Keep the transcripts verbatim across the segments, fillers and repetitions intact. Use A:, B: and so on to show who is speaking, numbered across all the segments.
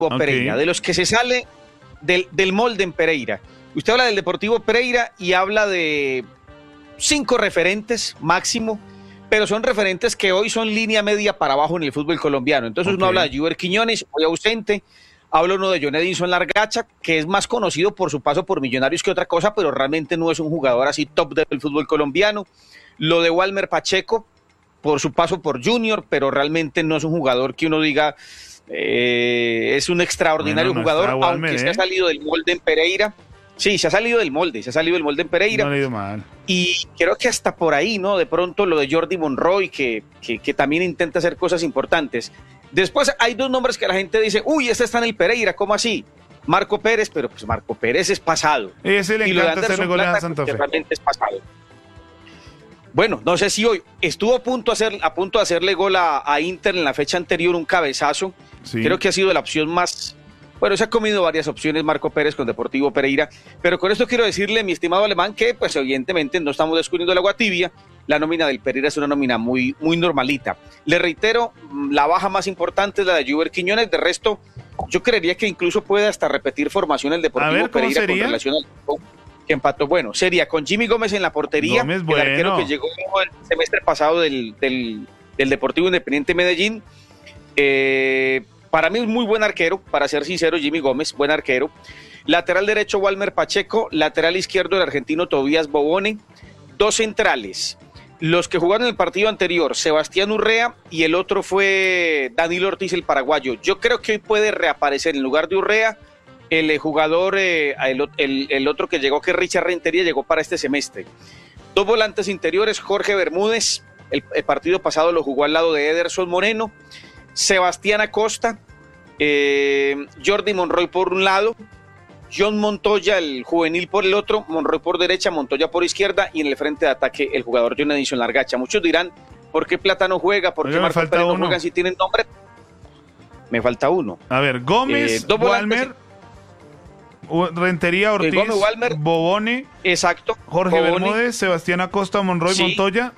A: okay. Pereira, de los que se sale del, del molde en Pereira. Usted habla del Deportivo Pereira y habla de cinco referentes máximo, pero son referentes que hoy son línea media para abajo en el fútbol colombiano. Entonces okay. uno habla de Juber Quiñones, hoy ausente, habla uno de John Edinson Largacha, que es más conocido por su paso por Millonarios que otra cosa, pero realmente no es un jugador así top del fútbol colombiano. Lo de Walmer Pacheco, por su paso por Junior, pero realmente no es un jugador que uno diga eh, es un extraordinario bueno, no jugador, Walmer, aunque ¿eh? se ha salido del molde en Pereira. Sí, se ha salido del molde, se ha salido del molde en Pereira.
B: No ha ido mal.
A: Y creo que hasta por ahí, ¿no? De pronto lo de Jordi Monroy, que, que, que también intenta hacer cosas importantes. Después hay dos nombres que la gente dice, uy, este está en el Pereira, ¿cómo así? Marco Pérez, pero pues Marco Pérez es pasado.
B: Ese le
A: y
B: encanta
A: lo de
B: hacerle goles a Santa Fe.
A: Realmente es pasado. Bueno, no sé si hoy estuvo a punto, hacer, a punto de hacerle gol a, a Inter en la fecha anterior, un cabezazo. Sí. Creo que ha sido la opción más... Bueno, se ha comido varias opciones Marco Pérez con Deportivo Pereira, pero con esto quiero decirle, mi estimado Alemán, que pues evidentemente no estamos descubriendo el agua tibia. La nómina del Pereira es una nómina muy, muy normalita. Le reitero, la baja más importante es la de Juber Quiñones. De resto, yo creería que incluso puede hasta repetir formación el Deportivo ver, Pereira con relación al que empató. Bueno, sería con Jimmy Gómez en la portería,
B: Gómez, bueno.
A: el arquero que llegó el semestre pasado del, del, del Deportivo Independiente Medellín. Eh... Para mí es muy buen arquero, para ser sincero, Jimmy Gómez, buen arquero. Lateral derecho, Walmer Pacheco. Lateral izquierdo, el argentino Tobías Bobone. Dos centrales. Los que jugaron en el partido anterior, Sebastián Urrea, y el otro fue Danilo Ortiz, el paraguayo. Yo creo que hoy puede reaparecer en lugar de Urrea el jugador, eh, el, el, el otro que llegó, que es Richard Rentería, llegó para este semestre. Dos volantes interiores, Jorge Bermúdez. El, el partido pasado lo jugó al lado de Ederson Moreno. Sebastián Acosta, eh, Jordi Monroy por un lado, John Montoya, el juvenil, por el otro, Monroy por derecha, Montoya por izquierda, y en el frente de ataque el jugador John Edinson Largacha. Muchos dirán, ¿por qué Plata no juega? ¿Por qué Marco Pérez no juega si tienen nombre? Me falta uno.
B: A ver, Gómez, eh, Walmer, Rentería, Ortiz, Gómez, Walmer, Bobone,
A: exacto,
B: Jorge
A: Bobone,
B: Bermúdez, Sebastián Acosta, Monroy, sí. Montoya.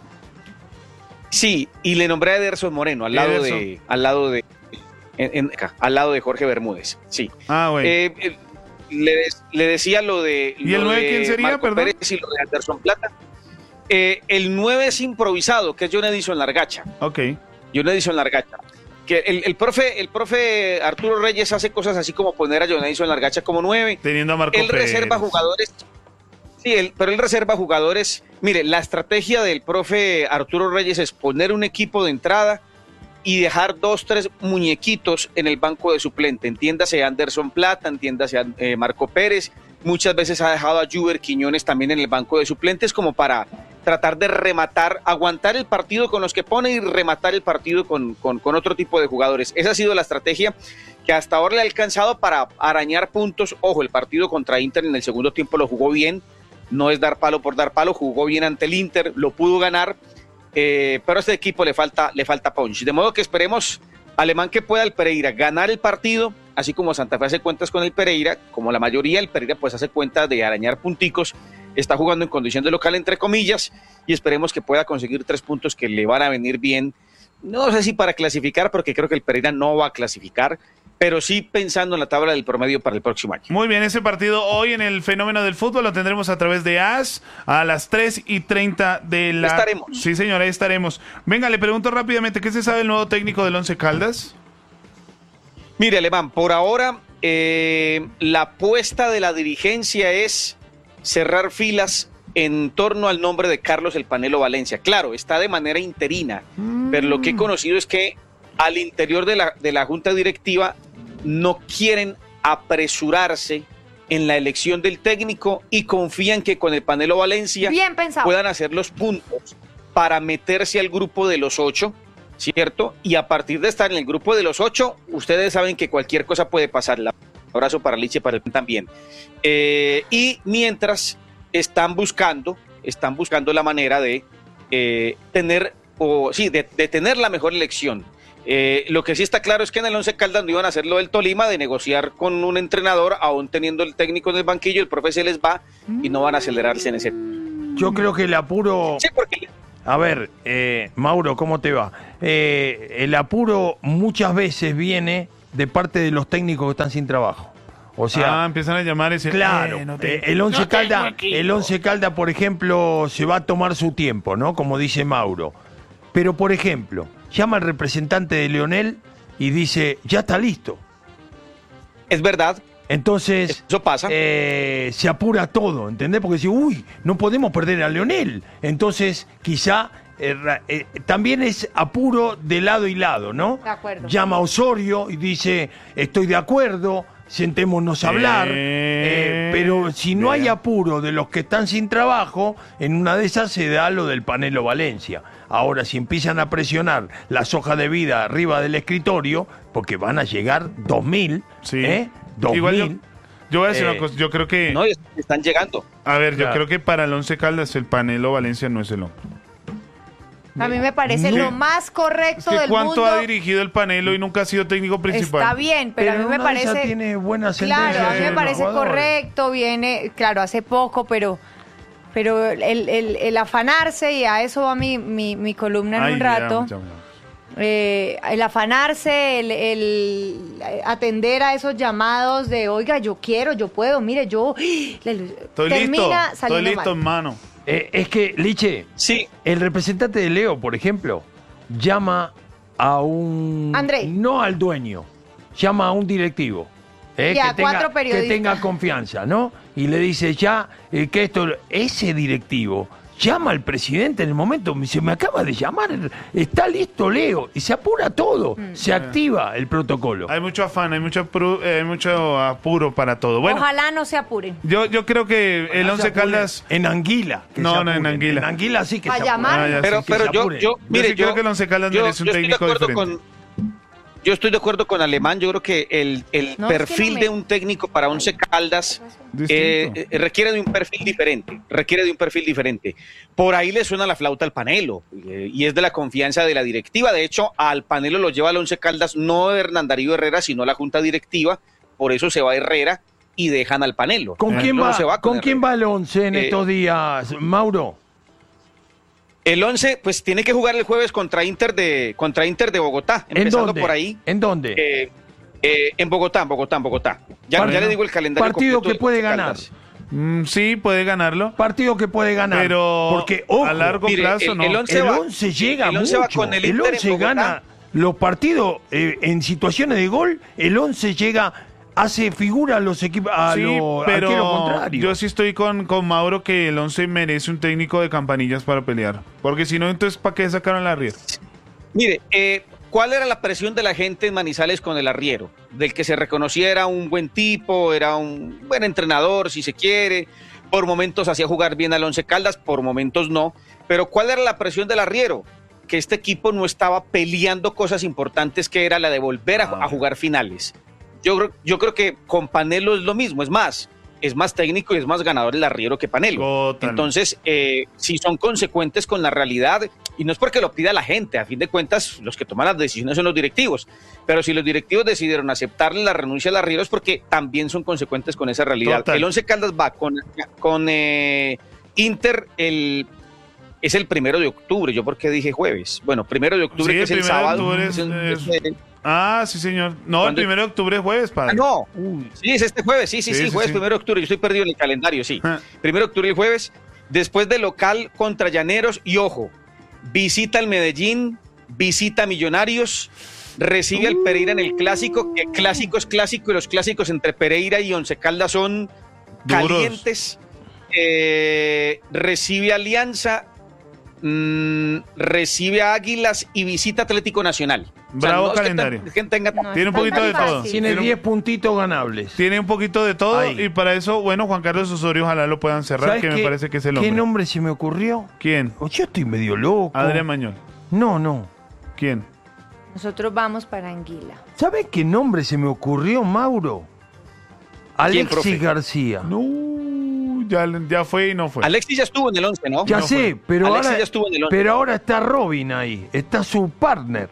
A: Sí, y le nombré a Ederson Moreno, al lado
B: Ederson.
A: de, al lado de, en, en, acá, al lado de Jorge Bermúdez, sí.
B: Ah, bueno.
A: Eh, eh, le, le decía lo de...
B: ¿Y el nueve quién sería,
A: Marco
B: perdón?
A: Pérez y lo de Anderson Plata. Eh, el nueve es improvisado, que es John Edinson Largacha.
B: Ok.
A: John Edinson Largacha. Que el, el profe, el profe Arturo Reyes hace cosas así como poner a John Edinson Largacha como nueve.
B: Teniendo a Marco
A: Él
B: Pérez.
A: reserva jugadores... Sí, él, pero él reserva jugadores. Mire, la estrategia del profe Arturo Reyes es poner un equipo de entrada y dejar dos, tres muñequitos en el banco de suplente. Entiéndase Anderson Plata, entiéndase eh, Marco Pérez. Muchas veces ha dejado a Juber Quiñones también en el banco de suplentes como para tratar de rematar, aguantar el partido con los que pone y rematar el partido con, con, con otro tipo de jugadores. Esa ha sido la estrategia que hasta ahora le ha alcanzado para arañar puntos. Ojo, el partido contra Inter en el segundo tiempo lo jugó bien. No es dar palo por dar palo, jugó bien ante el Inter, lo pudo ganar, eh, pero a este equipo le falta, le falta punch. De modo que esperemos, Alemán, que pueda el Pereira ganar el partido, así como Santa Fe hace cuentas con el Pereira, como la mayoría, el Pereira pues hace cuenta de arañar punticos, está jugando en condición de local entre comillas, y esperemos que pueda conseguir tres puntos que le van a venir bien, no sé si para clasificar, porque creo que el Pereira no va a clasificar, pero sí pensando en la tabla del promedio para el próximo año.
B: Muy bien, ese partido hoy en el Fenómeno del Fútbol lo tendremos a través de A S a las tres y treinta de la...
A: Estaremos.
B: Sí, señora, ahí estaremos. Venga, le pregunto rápidamente, ¿qué se sabe del nuevo técnico del Once Caldas?
A: Mire, Alemán, por ahora eh, la apuesta de la dirigencia es cerrar filas en torno al nombre de Carlos El Panelo Valencia. Claro, está de manera interina, mm. pero lo que he conocido es que al interior de la, de la junta directiva no quieren apresurarse en la elección del técnico y confían que con el Panelo Valencia puedan hacer los puntos para meterse al grupo de los ocho, ¿cierto? Y a partir de estar en el grupo de los ocho, ustedes saben que cualquier cosa puede pasar. Un abrazo para Liche, para él también. Eh, y mientras están buscando, están buscando la manera de eh, tener, o sí, de, de tener la mejor elección. Eh, lo que sí está claro es que en el Once Caldas no iban a hacer lo del Tolima, de negociar con un entrenador, aún teniendo el técnico en el banquillo, el profe se les va y no van a acelerarse en ese.
C: Yo creo que el apuro...
A: Sí, porque...
C: A ver, eh, Mauro, ¿cómo te va? Eh, el apuro muchas veces viene de parte de los técnicos que están sin trabajo. O sea,
B: ah, empiezan a llamar ese.
C: claro,
B: eh, no te-
C: eh, el Once
D: no tengo
C: Caldas,
D: equipo.
C: el Once Caldas, por ejemplo, se va a tomar su tiempo, ¿no? Como dice Mauro. Pero, por ejemplo, llama al representante de Leonel y dice, ya está listo.
A: Es verdad,
C: Entonces,
A: eso pasa.
C: eh, se apura todo, ¿entendés? Porque dice, uy, no podemos perder a Leonel. Entonces, quizá eh, ra- eh, también es apuro de lado y lado, ¿no?
E: De acuerdo.
C: Llama a Osorio y dice, estoy de acuerdo, sentémonos a hablar.
B: Eh,
C: eh, pero si no hay
B: vea.
C: apuro de los que están sin trabajo, en una de esas se da lo del Panelo Valencia. Ahora, si empiezan a presionar las hojas de vida arriba del escritorio, porque van a llegar dos mil,
B: Sí.
C: ¿eh? dos
B: Igual yo,
C: mil.
B: yo voy a decir
C: eh,
B: una cosa. Yo creo que.
A: No, están llegando.
B: A ver, yo
C: Claro.
B: creo que para el Once Caldas el Panelo Valencia no es el hombre.
E: A mí me parece
B: No.
E: lo más
B: Es
E: correcto
B: que
E: del
B: cuánto
E: mundo.
B: ha dirigido el Panelo y nunca ha sido técnico principal.
E: Está bien, pero, a mí me
C: una de esas
E: parece...
C: tiene buenas
E: Claro, a mí
C: sentencias
E: me
C: de
E: parece
C: los jugadores.
E: correcto, viene, claro, hace poco, pero pero el, el- el afanarse, y a eso va mi, mi, mi columna en
B: Ay,
E: un
B: ya,
E: rato,
B: ya, ya.
E: eh, el afanarse, el, el atender a esos llamados de, oiga, yo quiero, yo puedo, mire, yo...
B: Estoy
E: termina
B: listo. Estoy
E: saliendo
B: listo,
E: mal.
B: hermano.
C: Eh, es que, Liche,
A: Sí,
C: el representante de Leo, por ejemplo, llama a un...
E: Andrei.
C: No al dueño, llama a un directivo. eh,
E: Y a
C: que tenga,
E: cuatro
C: que
E: periodistas.
C: tenga confianza, ¿no? Y le dice ya eh, que esto... Ese directivo llama al presidente en el momento, me dice, me acaba de llamar, está listo Leo, y se apura todo,
E: Mm.
C: se activa el protocolo.
B: Hay mucho afán, hay mucho, apuro, eh, hay mucho apuro para todo. Bueno,
E: Ojalá no se apuren.
B: yo, yo creo que el
C: No se
B: Once
C: apuren.
B: Caldas.
C: En Anguila. que
B: No,
C: se
B: no, en
C: apuren.
B: Anguila.
C: En Anguila sí que
E: A
C: se
E: llamar.
C: apuren.
B: Ah, ya,
A: pero,
C: Sí, que
A: pero
C: se
A: yo,
C: apuren.
A: yo, mire,
B: sí creo que el Once Caldas
A: yo-
B: merece un
A: yo estoy de
B: técnico
A: acuerdo
B: diferente.
A: con- yo estoy de acuerdo con Alemán. Yo creo que el, el
E: No, es que
A: perfil
E: no me-
A: de un técnico para Once Caldas
B: Distinto.
A: eh, eh, requiere de un perfil diferente. Requiere de un perfil diferente. Por ahí le suena la flauta al Panelo eh, y es de la confianza de la directiva. De hecho, al Panelo lo lleva al Once Caldas no Hernán Darío Herrera, sino la junta directiva. Por eso se va Herrera y dejan al Panelo.
C: ¿Con
A: Eh,
C: quién
A: no
C: va,
A: se va
C: ¿con
A: Herrera.
C: quién va el once en
A: Eh,
C: estos días, Mauro?
A: El Once, pues tiene que jugar el jueves contra Inter de contra Inter de Bogotá,
C: ¿En
A: empezando
C: dónde?
A: por ahí.
C: ¿En dónde?
A: Eh, eh, en Bogotá, en Bogotá, en Bogotá. Ya,
C: Partido-
A: ya le digo el calendario.
C: partido
A: completo
C: que
A: del
C: puede
A: Once
C: ganar.
A: Caldas.
B: Mm, sí, puede ganarlo.
C: Partido que puede ganar.
B: Pero
C: porque, ojo,
B: a largo
A: mire,
B: plazo
A: el-
B: no.
A: el once
C: el
A: va-
C: once llega
A: el once va
C: mucho.
A: con el
C: el
A: Inter en
C: once
A: Bogotá.
C: gana los partidos eh, en situaciones de gol. El once llega, hace figura a los equipos, a
B: Sí,
C: los arqueros
B: pero
C: contrarios.
B: yo sí estoy con, con Mauro que el Once merece un técnico de campanillas para pelear. Porque si no, entonces, ¿para qué sacaron la Riera?
A: Mire, eh, ¿cuál era la presión de la gente en Manizales con el arriero? Del que se reconocía era un buen tipo, era un buen entrenador, si se quiere. Por momentos hacía jugar bien al Once Caldas, por momentos no. Pero ¿cuál era la presión del arriero? Que este equipo no estaba peleando cosas importantes, que era la de volver a, a jugar finales. Yo, creo- yo creo que con Panelo es lo mismo, es más, es más técnico y es más ganador el arriero que Panelo.
B: Totalmente.
A: Entonces, eh, si son consecuentes con la realidad, y no es porque lo pida la gente, a fin de cuentas, los que toman las decisiones son los directivos, pero si los directivos decidieron aceptarle la renuncia al arriero es porque también son consecuentes con esa realidad.
B: Total.
A: El Once Caldas va con, con eh, Inter el... Es el primero de octubre. ¿Yo por qué dije jueves? Bueno, primero de octubre,
B: Sí,
A: que es
B: el
A: el
B: primero de
A: sábado.
B: octubre es-
A: Es el-
B: es-
A: es-
B: Ah, sí, señor. No, el
A: ¿Cuándo?
B: primero de octubre es jueves, padre.
A: Ah, no.
C: Uy,
A: Sí, es este jueves. Sí, sí,
B: Sí,
A: sí,
B: sí,
A: jueves
B: sí.
A: primero de octubre. Yo estoy perdido en el calendario, sí.
B: Ah.
A: Primero de octubre el jueves. Después de local contra Llaneros. Y ojo, visita al Medellín, visita a Millonarios, recibe al Pereira en el clásico. Que clásico es clásico y los clásicos entre Pereira y Once Caldas son
B: Duros.
A: calientes. Eh, recibe a Alianza, mm, recibe a Águilas y visita Atlético Nacional.
B: Bravo
A: es que
B: calendario.
A: ten- que tenga-
E: No,
B: Tiene un
E: está
B: poquito
E: tan
B: de todo.
E: fácil.
C: tiene
B: Tiene un-
C: diez puntitos ganables.
B: Tiene un poquito de todo
C: Ahí.
B: y para eso, bueno, Juan Carlos Osorio ojalá lo puedan cerrar,
C: ¿Sabes
B: que me
C: qué-
B: parece que es el
C: ¿Qué
B: hombre.
C: nombre se me ocurrió?
B: ¿Quién?
C: Oh, yo estoy medio loco.
B: Adrián Mañón.
C: No, no.
B: ¿Quién?
E: Nosotros vamos para Anguila.
C: ¿Sabes qué nombre se me ocurrió, Mauro? Alexis
A: profe?
C: García.
B: No, ya, ya fue y no fue.
A: Alexis ya estuvo en el once, ¿no?
C: Ya
B: no
C: sé, pero
A: Alexis
C: ahora,
A: ya estuvo en el once.
C: pero ahora está Robin ahí. Está su partner.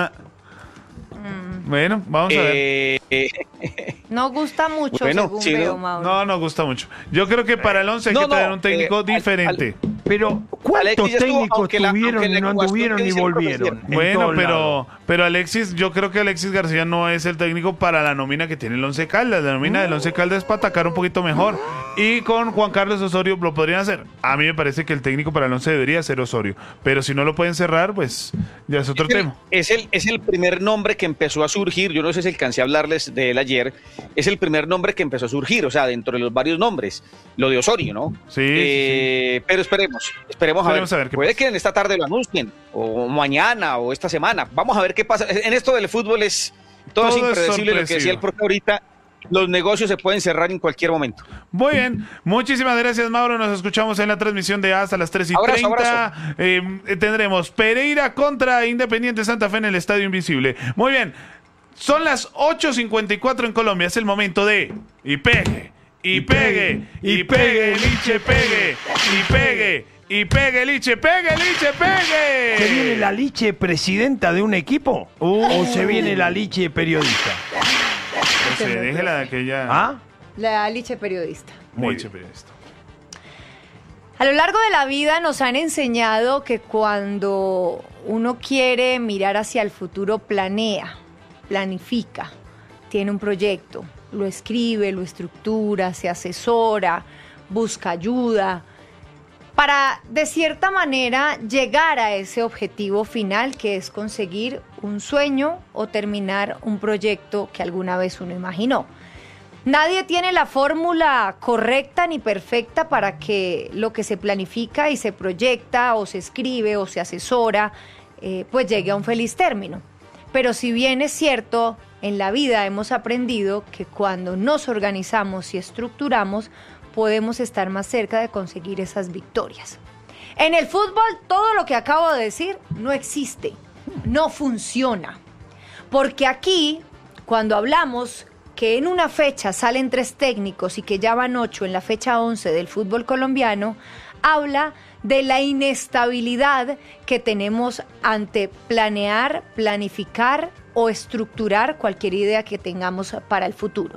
B: Bueno, vamos a ver.
A: Eh, eh,
E: No gusta mucho,
A: Bueno,
E: según
A: sí,
E: veo,
A: no.
E: Mauro.
B: No, nos gusta mucho. Yo creo que para el once hay
A: No,
B: que traer
A: no,
B: un técnico
A: eh, al-
B: diferente.
C: Pero, ¿Cuántos
A: Alexis estuvo,
C: técnicos
A: aunque la-
C: tuvieron
A: aunque
C: y
A: la
C: no
A: ecuación
C: anduvieron
A: que
C: ni
A: dice el
C: volvieron?
A: profesor.
C: En
B: Bueno,
C: todos
B: pero,
C: lados.
B: pero Alexis, yo creo que Alexis García no es el técnico para la nómina que tiene el Once Caldas. La nómina del Once Caldas es para atacar un poquito mejor. Y con Juan Carlos Osorio lo podrían hacer. A mí me parece que el técnico para el Once debería ser Osorio. Pero si no lo pueden cerrar, pues ya es otro
A: Es el,
B: tema.
A: es, el, es el primer nombre que empezó a surgir, yo no sé si alcancé a hablarles de él ayer, es el primer nombre que empezó a surgir, o sea, dentro de los varios nombres, lo de Osorio, ¿no?
B: Sí,
A: Eh,
B: sí,
A: Pero esperemos, esperemos,
B: Esperemos
A: a
B: a
A: ver,
B: ver qué
A: puede
B: pasa.
A: que en esta tarde lo anuncien, o mañana, o esta semana, vamos a ver qué pasa. En esto del fútbol es todo, es
B: Todo es
A: impredecible, lo que decía
B: sorpresivo.
A: el profe ahorita, los negocios se pueden cerrar en cualquier momento.
B: Muy bien, muchísimas gracias, Mauro. Nos escuchamos en la transmisión de hasta las tres y
A: Abrazo,
B: treinta. Eh, tendremos Pereira contra Independiente Santa Fe en el Estadio Invisible. Muy bien, son las ocho cincuenta y cuatro en Colombia. Es el momento de y pegue, y pegue, y pegue, liche, pegue, y pegue, y pegue, liche, pegue, liche, pegue.
C: ¿Se viene la liche presidenta de un equipo? ¿O se viene la liche periodista?
B: No sé, déjela de aquella.
C: ¿Ah?
E: La Liche periodista.
C: Muy
B: Liche,
C: bien.
B: periodista.
E: A lo largo de la vida nos han enseñado que cuando uno quiere mirar hacia el futuro, planea, planifica, tiene un proyecto, lo escribe, lo estructura, se asesora, busca ayuda, para de cierta manera llegar a ese objetivo final que es conseguir un sueño o terminar un proyecto que alguna vez uno imaginó. Nadie tiene la fórmula correcta ni perfecta para que lo que se planifica y se proyecta o se escribe o se asesora eh, pues llegue a un feliz término. Pero si bien es cierto, en la vida hemos aprendido que cuando nos organizamos y estructuramos podemos estar más cerca de conseguir esas victorias. En el fútbol todo lo que acabo de decir no existe, no funciona. Porque aquí, cuando hablamos que en una fecha salen tres técnicos y que ya van ocho en la fecha once del fútbol colombiano, habla de la inestabilidad que tenemos ante planear, planificar o estructurar cualquier idea que tengamos para el futuro.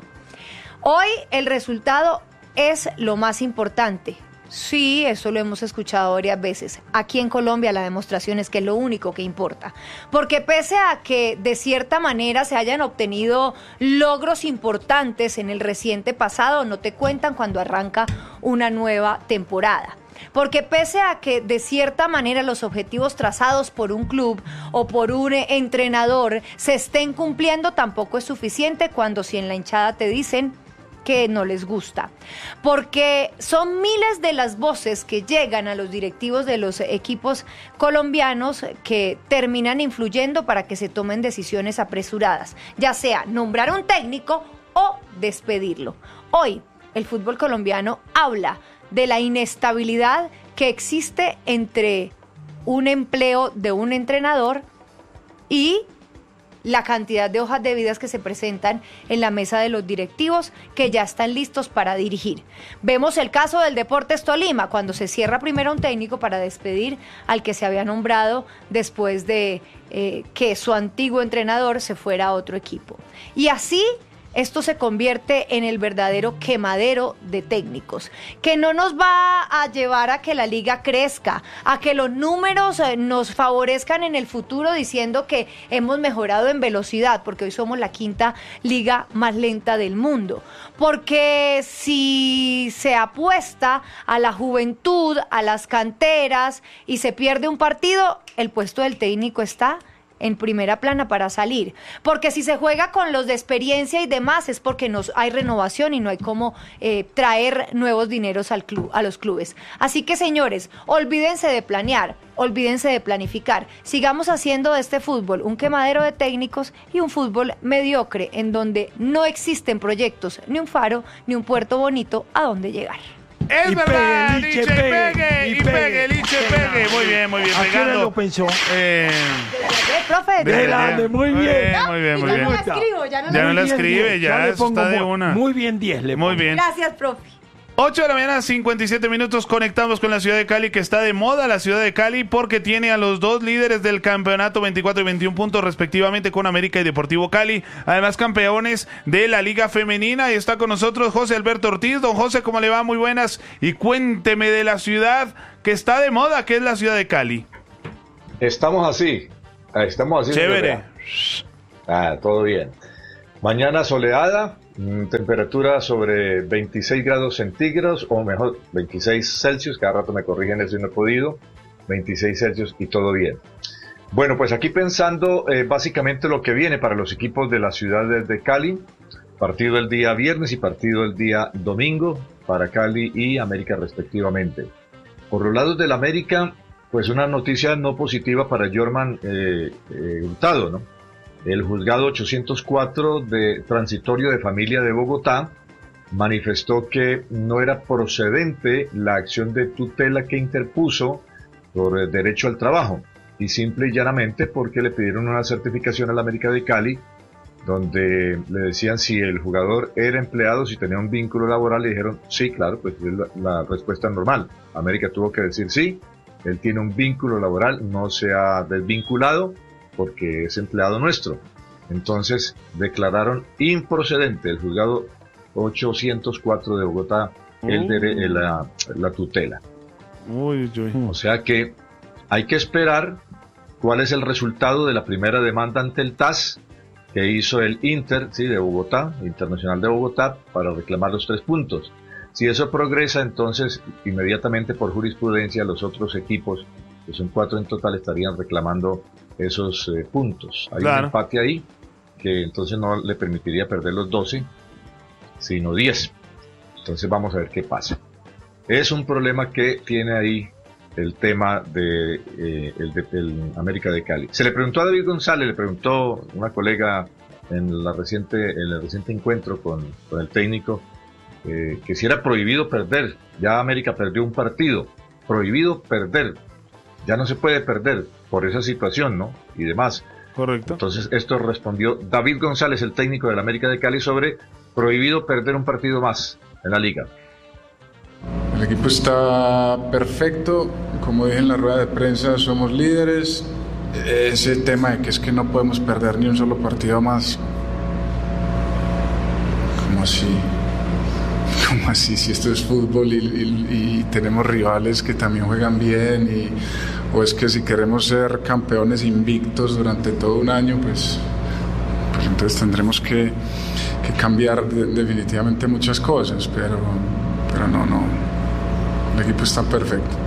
E: Hoy el resultado es lo más importante. Sí, eso lo hemos escuchado varias veces. Aquí en Colombia la demostración es que es lo único que importa. Porque pese a que de cierta manera se hayan obtenido logros importantes en el reciente pasado, no te cuentan cuando arranca una nueva temporada. Porque pese a que de cierta manera los objetivos trazados por un club o por un entrenador se estén cumpliendo, tampoco es suficiente cuando si en la hinchada te dicen que no les gusta, porque son miles de las voces que llegan a los directivos de los equipos colombianos que terminan influyendo para que se tomen decisiones apresuradas, ya sea nombrar un técnico o despedirlo. Hoy el fútbol colombiano habla de la inestabilidad que existe entre un empleo de un entrenador y la cantidad de hojas de vidas que se presentan en la mesa de los directivos que ya están listos para dirigir. Vemos el caso del Deportes Tolima, cuando se cierra primero un técnico para despedir al que se había nombrado después de eh, que su antiguo entrenador se fuera a otro equipo. Y así esto se convierte en el verdadero quemadero de técnicos, que no nos va a llevar a que la liga crezca, a que los números nos favorezcan en el futuro diciendo que hemos mejorado en velocidad, porque hoy somos la quinta liga más lenta del mundo. Porque si se apuesta a la juventud, a las canteras y se pierde un partido, el puesto del técnico está en primera plana para salir, porque si se juega con los de experiencia y demás es porque no hay renovación y no hay cómo eh, traer nuevos dineros al club, a los clubes. Así que señores, olvídense de planear, olvídense de planificar, sigamos haciendo de este fútbol un quemadero de técnicos y un fútbol mediocre en donde no existen proyectos, ni un faro, ni un puerto bonito a donde llegar.
B: Es
C: Y
B: verdad,
C: pegue,
B: Liche,
C: Liche,
B: pegue,
C: pegue,
B: y
C: y
B: pegue,
C: pegue.
B: Liche, pegue. Muy bien, muy bien,
C: ¿A qué hora
B: pegando.
C: lo pensó?
B: Eh,
E: Eh, profe,
C: De
B: de-
C: grande, muy bien.
B: Muy bien, muy
E: ya
B: bien.
E: no la escribo, ya no
B: Ya
E: la
B: no la
C: Muy bien,
B: escribe,
C: diez.
B: ya
C: le
B: eso
C: pongo
B: está de
C: muy-
B: una.
C: Muy bien, diez le
B: Muy
C: pongo.
B: bien.
E: Gracias, profe.
B: ocho de la mañana, cincuenta y siete minutos, conectamos con la ciudad de Cali, que está de moda la ciudad de Cali, porque tiene a los dos líderes del campeonato, veinticuatro y veintiún puntos respectivamente, con América y Deportivo Cali, además campeones de la Liga Femenina, y está con nosotros José Alberto Ortiz. Don José, ¿cómo le va? Muy buenas, y cuénteme de la ciudad que está de moda, que es la ciudad de Cali.
D: Estamos así, estamos así.
B: Chévere.
D: Ah, todo bien. Mañana soleada, temperatura sobre veintiséis grados centígrados, o mejor, veintiséis Celsius, cada rato me corrigen eso y no he podido, veintiséis Celsius y todo bien. Bueno, pues aquí pensando eh, básicamente lo que viene para los equipos de la ciudad de, de Cali, partido el día viernes y partido el día domingo para Cali y América respectivamente. Por los lados del América, pues una noticia no positiva para Jorman eh, eh, Hurtado, ¿no? El juzgado ochocientos cuatro de transitorio de familia de Bogotá manifestó que no era procedente la acción de tutela que interpuso por el derecho al trabajo, y simple y llanamente porque le pidieron una certificación a la América de Cali donde le decían si el jugador era empleado, si tenía un vínculo laboral, le dijeron sí, claro, pues es la, la respuesta normal. América tuvo que decir sí, él tiene un vínculo laboral, no se ha desvinculado porque es empleado nuestro. Entonces declararon improcedente el juzgado ochocientos cuatro de Bogotá el de, la, la tutela.
B: Uy, uy.
D: O sea que hay que esperar cuál es el resultado de la primera demanda ante el T A S que hizo el Inter, sí, de Bogotá, Internacional de Bogotá, para reclamar los tres puntos. Si eso progresa, entonces inmediatamente por jurisprudencia los otros equipos, que son cuatro en total, estarían reclamando esos eh, puntos. Hay
B: claro.
D: un empate ahí que entonces no le permitiría perder los doce, sino diez. Entonces vamos a ver qué pasa. Es un problema que tiene ahí el tema de, eh, el de el América de Cali. Se le preguntó a David González, le preguntó una colega en, la reciente, en el reciente encuentro con, con el técnico, eh, que si era prohibido perder. Ya América perdió un partido, prohibido perder. Ya no se puede perder por esa situación, ¿no? Y demás.
B: Correcto.
D: Entonces, esto respondió David González, el técnico de la América de Cali, sobre prohibido perder un partido más en la liga.
F: El equipo está perfecto. Como dije en la rueda de prensa, somos líderes. Ese tema de que es que no podemos perder ni un solo partido más. ¿Cómo así? ¿Cómo así? Si esto es fútbol y, y, y tenemos rivales que también juegan bien, y, o es que si queremos ser campeones invictos durante todo un año, pues, pues entonces tendremos que, que cambiar de, definitivamente muchas cosas, pero, pero no, no, el equipo está perfecto.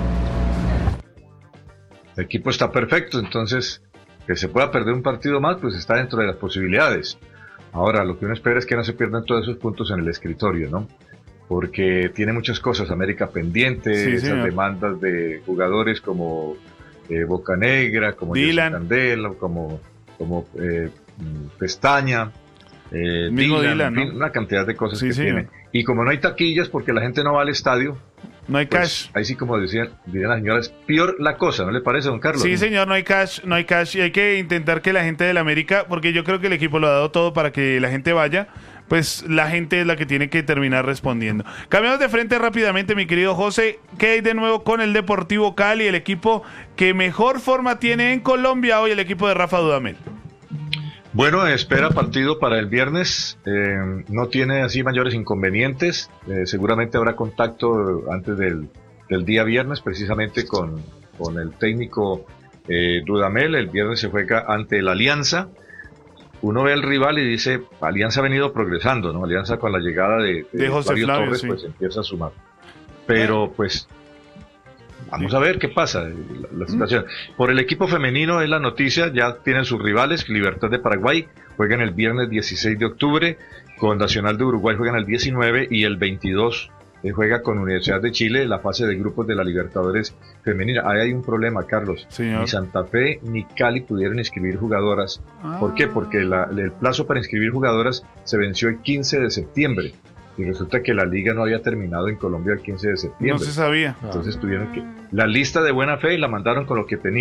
D: El equipo está perfecto, entonces que se pueda perder un partido más, pues está dentro de las posibilidades. Ahora, lo que uno espera es que no se pierdan todos esos puntos en el escritorio, ¿no? Porque tiene muchas cosas, América pendiente,
B: sí,
D: esas
B: señor.
D: demandas de jugadores como eh, Bocanegra, como
B: Dylan,
D: Candela, como, como eh, Pestaña, eh,
B: mismo
D: Dylan,
B: Dylan,
D: en fin,
B: ¿no?
D: Una cantidad de cosas
B: sí,
D: que
B: señor.
D: tiene. Y como no hay taquillas, porque la gente no va al estadio,
B: no hay
D: pues,
B: cash.
D: ahí sí, como decían, dirían las señoras, peor la cosa, ¿no le parece, don Carlos?
B: Sí, señor, no hay cash, no hay cash, y hay que intentar que la gente del América, porque yo creo que el equipo lo ha dado todo para que la gente vaya, pues la gente es la que tiene que terminar respondiendo. Cambiamos de frente rápidamente, mi querido José. ¿Qué hay de nuevo con el Deportivo Cali, el equipo que mejor forma tiene en Colombia hoy, el equipo de Rafa Dudamel?
D: Bueno, espera partido para el viernes, eh, no tiene así mayores inconvenientes, eh, seguramente habrá contacto antes del, del día viernes, precisamente con, con el técnico eh, Dudamel. El viernes se juega ante la Alianza. Uno ve al rival y dice, Alianza ha venido progresando, ¿no? Alianza con la llegada de, de,
B: de José
D: Flavio
B: Flavio,
D: Torres,
B: sí.
D: pues empieza a sumar. Pero pues vamos a ver qué pasa, la, la situación. Por el equipo femenino es la noticia, ya tienen sus rivales, Libertad de Paraguay, juegan el viernes dieciséis de octubre, con Nacional de Uruguay juegan el diecinueve y el veintidós eh, juega con Universidad de Chile la fase de grupos de la Libertadores femenina. Ahí hay un problema, Carlos.
B: Señor.
D: Ni Santa Fe ni Cali pudieron inscribir jugadoras.
B: Ah.
D: ¿Por qué? Porque la, el plazo para inscribir jugadoras se venció el quince de septiembre. Y resulta que la liga no había terminado en Colombia el quince de septiembre.
B: No se sabía.
D: Entonces tuvieron que... La lista de buena fe la mandaron con lo que tenía.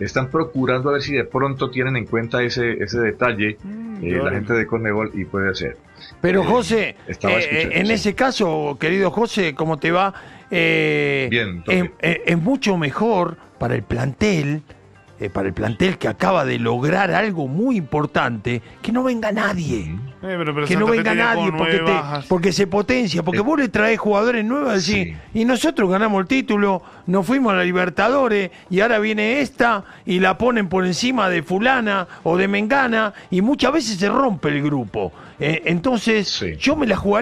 D: están procurando a ver si de pronto tienen en cuenta ese, ese detalle mm, eh, la gente de Conmebol y puede ser.
C: Pero
D: eh,
C: José, eh, en sí. ese caso, querido José, ¿cómo te va? Eh,
D: Bien,
C: es, es mucho mejor para el plantel, eh, para el plantel que acaba de lograr algo muy importante, que no venga nadie.
B: Eh, pero, pero
C: que
B: Santa
C: no venga nadie porque, te, porque se potencia, porque eh, vos le traes jugadores nuevos así, sí. y nosotros ganamos el título, nos fuimos a la Libertadores y ahora viene esta y la ponen por encima de fulana o de mengana y muchas veces se rompe el grupo. Eh, entonces sí. yo me la jugaría